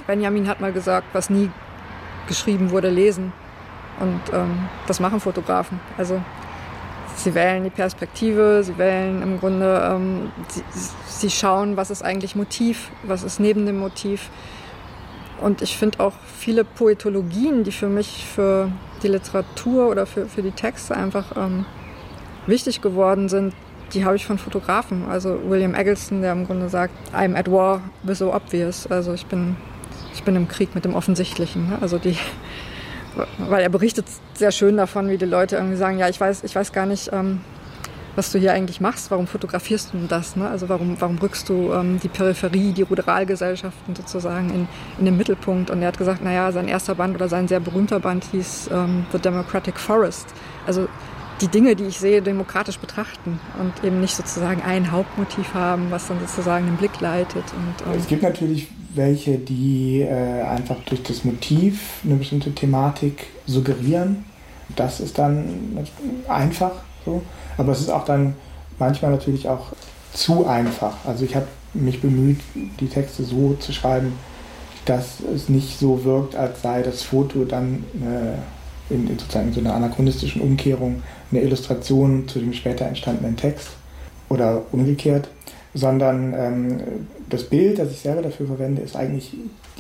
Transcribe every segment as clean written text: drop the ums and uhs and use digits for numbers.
Benjamin hat mal gesagt, was nie geschrieben wurde, lesen. Und das machen Fotografen. Also sie wählen die Perspektive, sie wählen im Grunde, sie schauen, was ist eigentlich Motiv, was ist neben dem Motiv. Und ich finde auch viele Poetologien, die für mich, für die Literatur oder für die Texte einfach wichtig geworden sind, die habe ich von Fotografen. Also William Eggleston, der im Grunde sagt, I'm at war with the obvious. Also ich bin im Krieg mit dem Offensichtlichen. Also weil er berichtet sehr schön davon, wie die Leute irgendwie sagen, ja, ich weiß gar nicht, was du hier eigentlich machst, warum fotografierst du das? Ne? Also warum rückst du die Peripherie, die Ruralgesellschaften sozusagen in den Mittelpunkt? Und er hat gesagt, naja, sein erster Band oder sein sehr berühmter Band hieß The Democratic Forest. Also die Dinge, die ich sehe, demokratisch betrachten und eben nicht sozusagen ein Hauptmotiv haben, was dann sozusagen den Blick leitet. Und, es gibt natürlich welche, die einfach durch das Motiv eine bestimmte Thematik suggerieren. Das ist dann einfach so. Aber es ist auch dann manchmal natürlich auch zu einfach. Also ich habe mich bemüht, die Texte so zu schreiben, dass es nicht so wirkt, als sei das Foto dann sozusagen so einer anachronistischen Umkehrung eine Illustration zu dem später entstandenen Text oder umgekehrt, sondern das Bild, das ich selber dafür verwende, ist eigentlich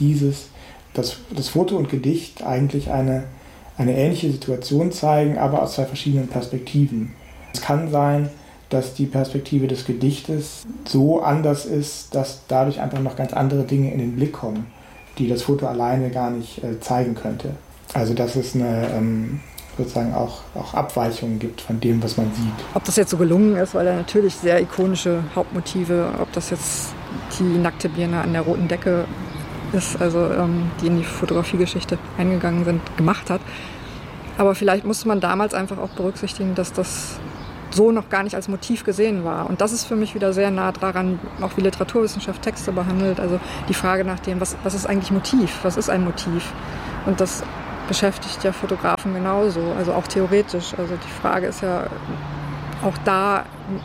das Foto und Gedicht eigentlich eine ähnliche Situation zeigen, aber aus zwei verschiedenen Perspektiven. Es kann sein, dass die Perspektive des Gedichtes so anders ist, dass dadurch einfach noch ganz andere Dinge in den Blick kommen, die das Foto alleine gar nicht zeigen könnte. Also dass es sozusagen auch Abweichungen gibt von dem, was man sieht. Ob das jetzt so gelungen ist, weil er natürlich sehr ikonische Hauptmotive, ob das jetzt die nackte Birne an der roten Decke ist, also die in die Fotografiegeschichte eingegangen sind, gemacht hat. Aber vielleicht musste man damals einfach auch berücksichtigen, dass das so noch gar nicht als Motiv gesehen war. Und das ist für mich wieder sehr nah daran, auch wie Literaturwissenschaft Texte behandelt. Also die Frage nach dem, was ist eigentlich Motiv? Was ist ein Motiv? Und das beschäftigt ja Fotografen genauso, also auch theoretisch. Also die Frage ist ja, auch da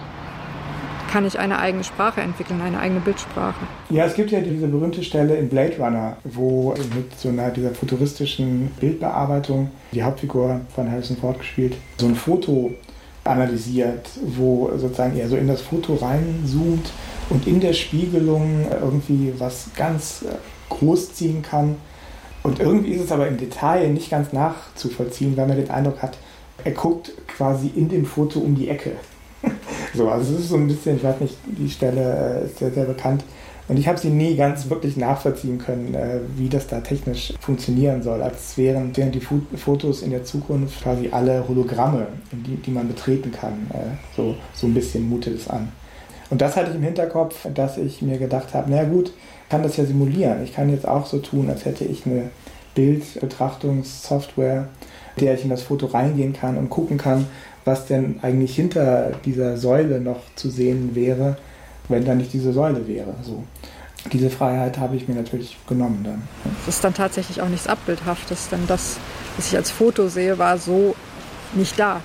kann ich eine eigene Sprache entwickeln, eine eigene Bildsprache. Ja, es gibt ja diese berühmte Stelle in Blade Runner, wo mit so dieser futuristischen Bildbearbeitung die Hauptfigur von Harrison Ford gespielt, so ein Foto analysiert, wo sozusagen er so in das Foto reinzoomt und in der Spiegelung irgendwie was ganz groß ziehen kann. Und irgendwie ist es aber im Detail nicht ganz nachzuvollziehen, weil man den Eindruck hat, er guckt quasi in dem Foto um die Ecke. So, also es ist so ein bisschen, ich weiß nicht, die Stelle ist sehr, sehr bekannt. Und ich habe sie nie ganz wirklich nachvollziehen können, wie das da technisch funktionieren soll. Als wären die Fotos in der Zukunft quasi alle Hologramme, die man betreten kann. So ein bisschen mutet es an. Und das hatte ich im Hinterkopf, dass ich mir gedacht habe, na gut, ich kann das ja simulieren. Ich kann jetzt auch so tun, als hätte ich eine Bildbetrachtungssoftware, der ich in das Foto reingehen kann und gucken kann, was denn eigentlich hinter dieser Säule noch zu sehen wäre, wenn da nicht diese Säule wäre. So. Diese Freiheit habe ich mir natürlich genommen dann. Das ist dann tatsächlich auch nichts Abbildhaftes, denn das, was ich als Foto sehe, war so nicht da.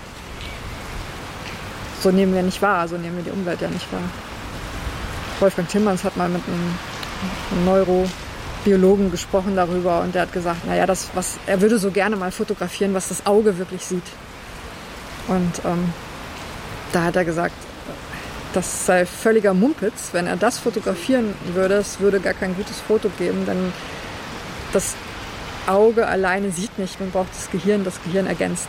So nehmen wir nicht wahr, so nehmen wir die Umwelt ja nicht wahr. Wolfgang Tillmans hat mal mit einem Neurobiologen gesprochen darüber und der hat gesagt, naja, er würde so gerne mal fotografieren, was das Auge wirklich sieht. Und da hat er gesagt, das sei völliger Mumpitz, wenn er das fotografieren würde, es würde gar kein gutes Foto geben, denn das Auge alleine sieht nicht, man braucht das Gehirn ergänzt.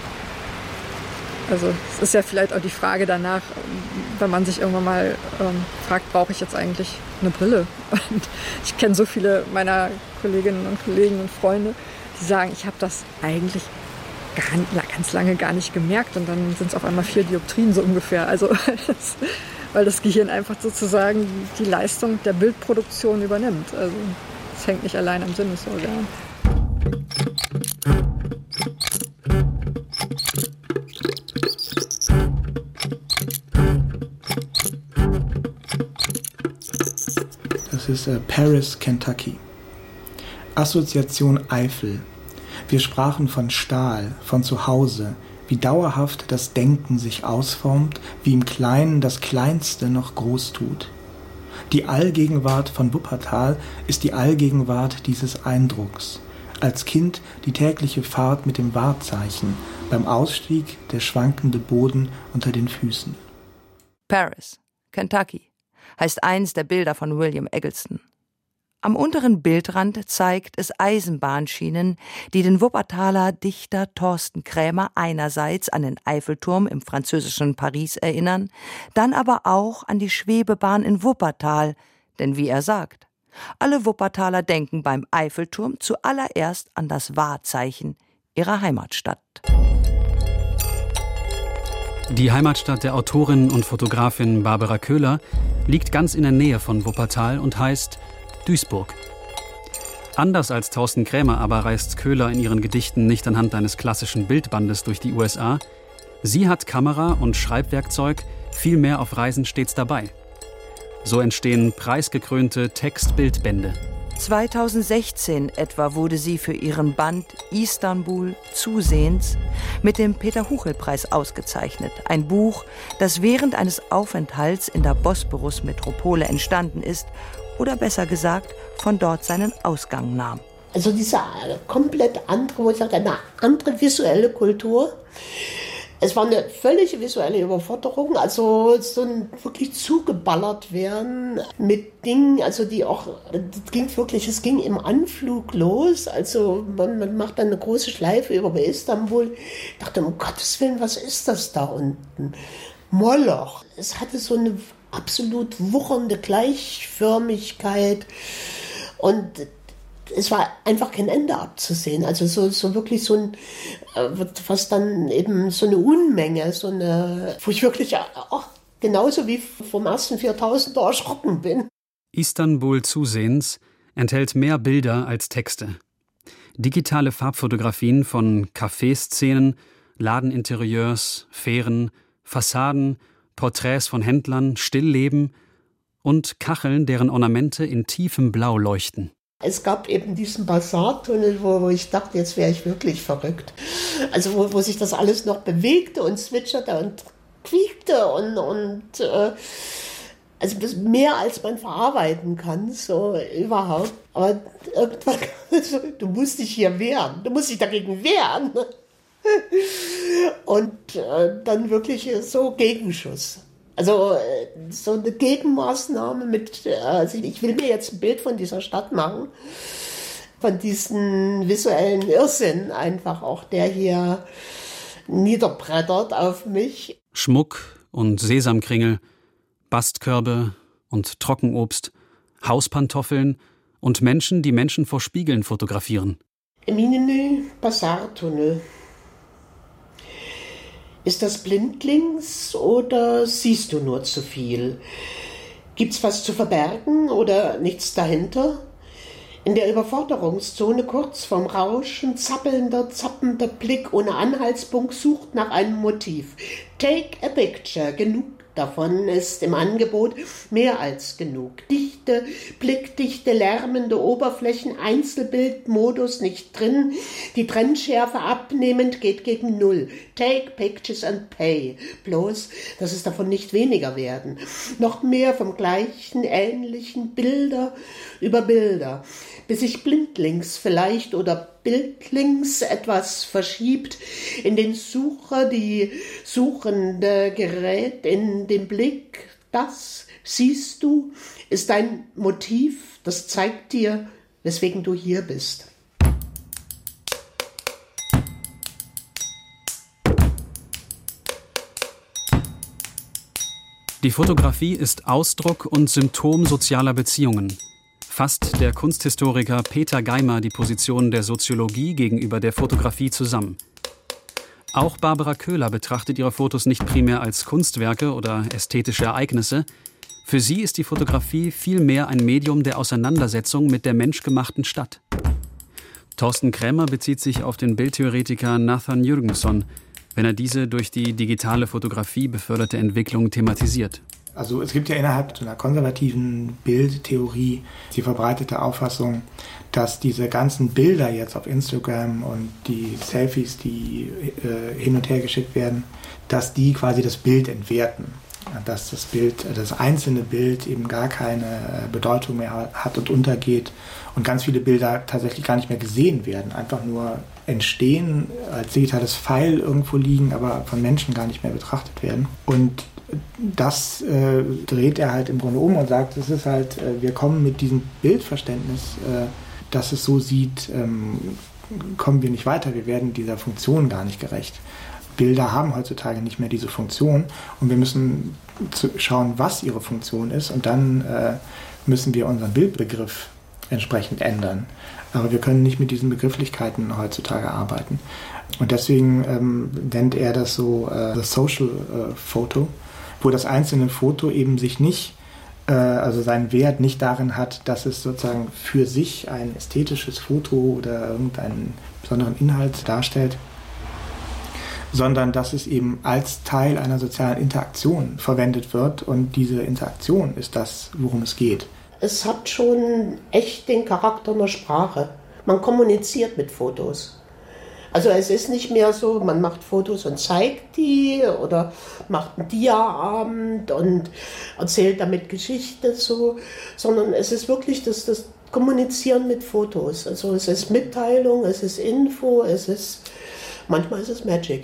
Also es ist ja vielleicht auch die Frage danach, wenn man sich irgendwann mal fragt, brauche ich jetzt eigentlich eine Brille? Und ich kenne so viele meiner Kolleginnen und Kollegen und Freunde, die sagen, ich habe das eigentlich ganz lange gar nicht gemerkt und dann sind es auf einmal 4 Dioptrien so ungefähr. Also weil das Gehirn einfach sozusagen die Leistung der Bildproduktion übernimmt. Also es hängt nicht allein am Sinnesorgan. Das ist Paris, Kentucky. Assoziation Eifel. Wir sprachen von Stahl, von Zuhause, wie dauerhaft das Denken sich ausformt, wie im Kleinen das Kleinste noch groß tut. Die Allgegenwart von Wuppertal ist die Allgegenwart dieses Eindrucks. Als Kind die tägliche Fahrt mit dem Wahrzeichen, beim Ausstieg der schwankende Boden unter den Füßen. Paris, Kentucky, heißt eins der Bilder von William Eggleston. Am unteren Bildrand zeigt es Eisenbahnschienen, die den Wuppertaler Dichter Thorsten Krämer einerseits an den Eiffelturm im französischen Paris erinnern, dann aber auch an die Schwebebahn in Wuppertal, denn wie er sagt, alle Wuppertaler denken beim Eiffelturm zuallererst an das Wahrzeichen ihrer Heimatstadt. Die Heimatstadt der Autorin und Fotografin Barbara Köhler liegt ganz in der Nähe von Wuppertal und heißt Duisburg. Anders als Thorsten Krämer aber reist Köhler in ihren Gedichten nicht anhand eines klassischen Bildbandes durch die USA. Sie hat Kamera und Schreibwerkzeug vielmehr auf Reisen stets dabei. So entstehen preisgekrönte Text-Bildbände. 2016 etwa wurde sie für ihren Band Istanbul zusehends mit dem Peter-Huchel-Preis ausgezeichnet. Ein Buch, das während eines Aufenthalts in der Bosporus-Metropole entstanden ist oder besser gesagt von dort seinen Ausgang nahm. Also diese komplett andere, wo ich sage, eine andere visuelle Kultur. Es war eine völlige visuelle Überforderung, also so ein wirklich zugeballert werden mit Dingen, also die auch, es ging im Anflug los, also man macht dann eine große Schleife über Istanbul. Ich dachte, um Gottes Willen, was ist das da unten? Moloch. Es hatte so eine absolut wuchernde Gleichförmigkeit und es war einfach kein Ende abzusehen. Also so wirklich so ein, was dann eben so eine Unmenge, wo ich wirklich genauso wie vom ersten 4000er erschrocken bin. Istanbul zusehends enthält mehr Bilder als Texte. Digitale Farbfotografien von Café-Szenen, Ladeninterieurs, Fähren, Fassaden, Porträts von Händlern, Stillleben und Kacheln, deren Ornamente in tiefem Blau leuchten. Es gab eben diesen Basartunnel, wo ich dachte, jetzt wäre ich wirklich verrückt. Also wo sich das alles noch bewegte und zwitscherte und quiekte und also mehr als man verarbeiten kann, so überhaupt. Aber irgendwann, du musst dich hier wehren, du musst dich dagegen wehren. Und dann wirklich so Gegenschuss. Also so eine Gegenmaßnahme also ich will mir jetzt ein Bild von dieser Stadt machen, von diesem visuellen Irrsinn einfach auch, der hier niederbrettert auf mich. Schmuck und Sesamkringel, Bastkörbe und Trockenobst, Hauspantoffeln und Menschen, die Menschen vor Spiegeln fotografieren. Eminenü Basartunnel. Ist das blindlings oder siehst du nur zu viel? Gibt's was zu verbergen oder nichts dahinter? In der Überforderungszone kurz vorm Rauschen, zappender Blick ohne Anhaltspunkt sucht nach einem Motiv. Take a picture, genug davon ist im Angebot, mehr als genug. Dichte, blickdichte, lärmende Oberflächen, Einzelbildmodus nicht drin, die Trennschärfe abnehmend geht gegen Null. Take pictures and pay. Bloß, dass es davon nicht weniger werden. Noch mehr vom gleichen, ähnlichen, Bilder über Bilder, bis sich blindlings vielleicht oder bildlings etwas verschiebt, in den Sucher die Suchende gerät in den Blick. Das, siehst du, ist ein Motiv, das zeigt dir, weswegen du hier bist. Die Fotografie ist Ausdruck und Symptom sozialer Beziehungen. Fasst der Kunsthistoriker Peter Geimer die Position der Soziologie gegenüber der Fotografie zusammen. Auch Barbara Köhler betrachtet ihre Fotos nicht primär als Kunstwerke oder ästhetische Ereignisse. Für sie ist die Fotografie vielmehr ein Medium der Auseinandersetzung mit der menschgemachten Stadt. Thorsten Krämer bezieht sich auf den Bildtheoretiker Nathan Jürgenson, wenn er diese durch die digitale Fotografie beförderte Entwicklung thematisiert. Also es gibt ja innerhalb so einer konservativen Bildtheorie die verbreitete Auffassung, dass diese ganzen Bilder jetzt auf Instagram und die Selfies, die hin und her geschickt werden, dass die quasi das Bild entwerten. dass das Bild, das einzelne Bild eben gar keine Bedeutung mehr hat und untergeht und ganz viele Bilder tatsächlich gar nicht mehr gesehen werden, einfach nur entstehen, als digitales File irgendwo liegen, aber von Menschen gar nicht mehr betrachtet werden. Und das dreht er halt im Grunde um und sagt, es ist halt, wir kommen mit diesem Bildverständnis, dass es so sieht, kommen wir nicht weiter, wir werden dieser Funktion gar nicht gerecht. Bilder haben heutzutage nicht mehr diese Funktion und wir müssen schauen, was ihre Funktion ist und dann müssen wir unseren Bildbegriff entsprechend ändern. Aber wir können nicht mit diesen Begrifflichkeiten heutzutage arbeiten. Und deswegen nennt er das so das Social Photo, wo das einzelne Foto eben sich nicht, also seinen Wert nicht darin hat, dass es sozusagen für sich ein ästhetisches Foto oder irgendeinen besonderen Inhalt darstellt, sondern dass es eben als Teil einer sozialen Interaktion verwendet wird und diese Interaktion ist das, worum es geht. Es hat schon echt den Charakter einer Sprache. Man kommuniziert mit Fotos. Also es ist nicht mehr so, man macht Fotos und zeigt die oder macht einen Dia-Abend und erzählt damit Geschichte so, sondern es ist wirklich das Kommunizieren mit Fotos. Also es ist Mitteilung, es ist Info, manchmal ist es Magic.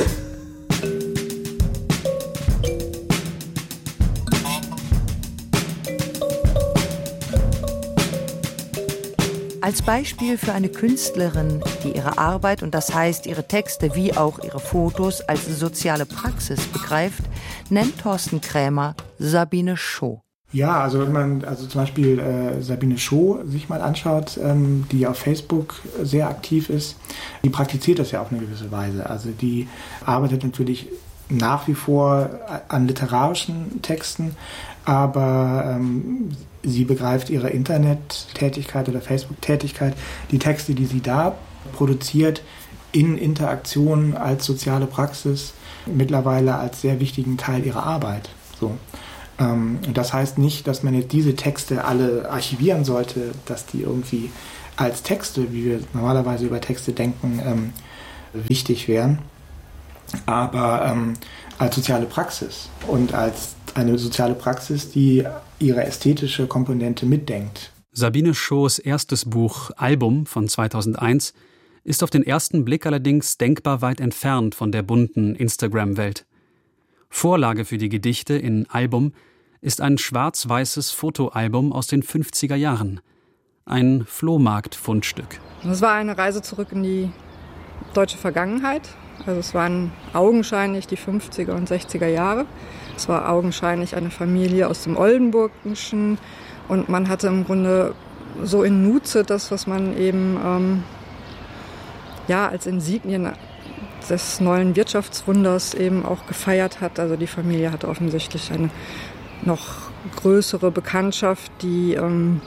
Als Beispiel für eine Künstlerin, die ihre Arbeit und das heißt ihre Texte wie auch ihre Fotos als soziale Praxis begreift, nennt Thorsten Krämer Sabine Scho. Ja, also wenn man zum Beispiel Sabine Scho sich mal anschaut, die auf Facebook sehr aktiv ist, die praktiziert das ja auf eine gewisse Weise. Also die arbeitet natürlich nach wie vor an literarischen Texten, aber sie begreift ihre Internet-Tätigkeit oder Facebook-Tätigkeit, die Texte, die sie da produziert, in Interaktion als soziale Praxis mittlerweile als sehr wichtigen Teil ihrer Arbeit. So. Das heißt nicht, dass man jetzt diese Texte alle archivieren sollte, dass die irgendwie als Texte, wie wir normalerweise über Texte denken, wichtig wären, aber als soziale Praxis und als eine soziale Praxis, die ihre ästhetische Komponente mitdenkt. Sabine Schos erstes Buch Album von 2001 ist auf den ersten Blick allerdings denkbar weit entfernt von der bunten Instagram-Welt. Vorlage für die Gedichte in Album ist ein schwarz-weißes Fotoalbum aus den 50er Jahren. Ein Flohmarkt-Fundstück. Es war eine Reise zurück in die deutsche Vergangenheit. Also es waren augenscheinlich die 50er und 60er Jahre. Es war augenscheinlich eine Familie aus dem Oldenburgischen. Und man hatte im Grunde so in Nutze das, was man eben als Insignien des neuen Wirtschaftswunders eben auch gefeiert hat. Also die Familie hatte offensichtlich eine noch größere Bekanntschaft, die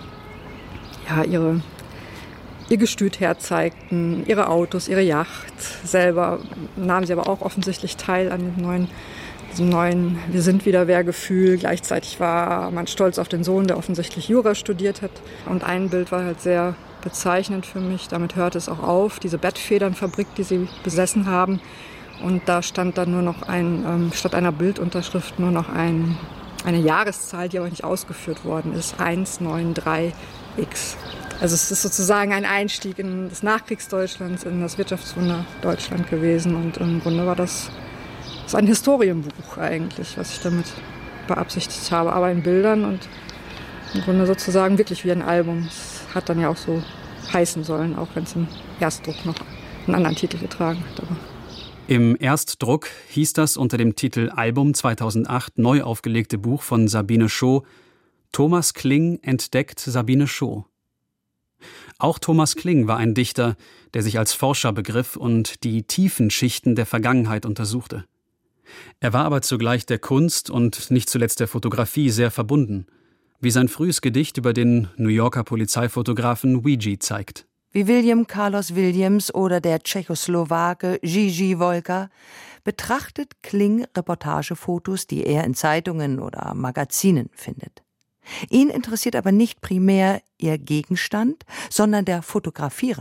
ihr Gestüt herzeigten, ihre Autos, ihre Yacht. Selber nahmen sie aber auch offensichtlich teil an diesem neuen Wir-sind-wieder-wer-Gefühl. Gleichzeitig war man stolz auf den Sohn, der offensichtlich Jura studiert hat. Und ein Bild war halt sehr bezeichnend für mich. Damit hörte es auch auf, diese Bettfedernfabrik, die sie besessen haben. Und da stand dann nur noch statt einer Bildunterschrift nur noch eine Jahreszahl, die aber nicht ausgeführt worden ist, 193X. Also es ist sozusagen ein Einstieg in das Nachkriegsdeutschland, in das Wirtschaftswunder Deutschland gewesen. Und im Grunde war das ein Historienbuch eigentlich, was ich damit beabsichtigt habe. Aber in Bildern und im Grunde sozusagen wirklich wie ein Album. Es hat dann ja auch so heißen sollen, auch wenn es im Erstdruck noch einen anderen Titel getragen hat. Aber im Erstdruck hieß das unter dem Titel Album 2008 neu aufgelegte Buch von Sabine Scho Thomas Kling entdeckt Sabine Scho. Auch Thomas Kling war ein Dichter, der sich als Forscher begriff und die tiefen Schichten der Vergangenheit untersuchte. Er war aber zugleich der Kunst und nicht zuletzt der Fotografie sehr verbunden, wie sein frühes Gedicht über den New Yorker Polizeifotografen Weegee zeigt. Wie William Carlos Williams oder der Tschechoslowake Gigi Wolka betrachtet Kling Reportagefotos, die er in Zeitungen oder Magazinen findet. Ihn interessiert aber nicht primär ihr Gegenstand, sondern der Fotografierende,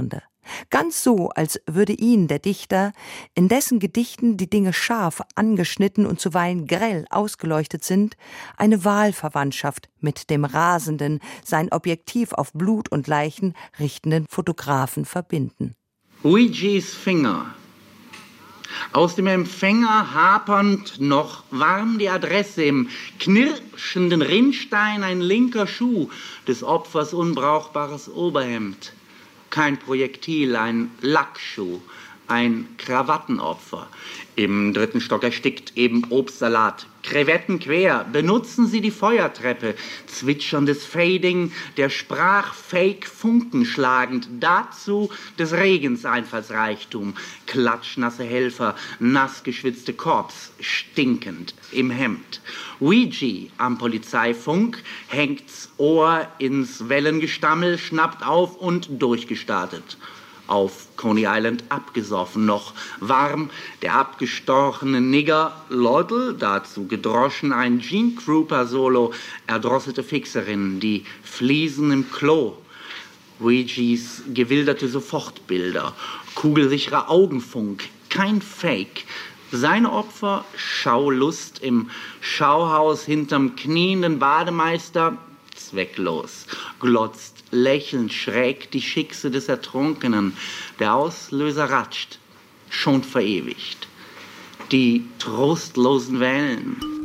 Ganz so, als würde ihn, der Dichter, in dessen Gedichten die Dinge scharf angeschnitten und zuweilen grell ausgeleuchtet sind, eine Wahlverwandtschaft mit dem rasenden, sein Objektiv auf Blut und Leichen richtenden Fotografen verbinden. Luigis Finger. Aus dem Empfänger hapernd noch warm die Adresse, im knirschenden Rinnstein ein linker Schuh, des Opfers unbrauchbares Oberhemd. Kein Projektil, ein Lackschuh, ein Krawattenopfer. Im 3. Stock erstickt eben Obstsalat. Krevetten quer, benutzen Sie die Feuertreppe. Zwitscherndes Fading, der Sprachfake Funken schlagend. Dazu des Regens Einfallsreichtum. Klatschnasse Helfer, nass geschwitzte Korps, stinkend im Hemd. Ouija am Polizeifunk, hängt's Ohr ins Wellengestammel, schnappt auf und durchgestartet. Auf Coney Island abgesoffen, noch warm, der abgestorchene Nigger Loddle, dazu gedroschen ein Gene Krupa-Solo, erdrosselte Fixerinnen, die Fliesen im Klo, Ouijas gewilderte Sofortbilder, kugelsicherer Augenfunk, kein Fake. Seine Opfer, Schaulust im Schauhaus hinterm knienden Bademeister, zwecklos, glotzt lächelnd schräg die Schickse des Ertrunkenen. Der Auslöser ratscht, schon verewigt. Die trostlosen Wellen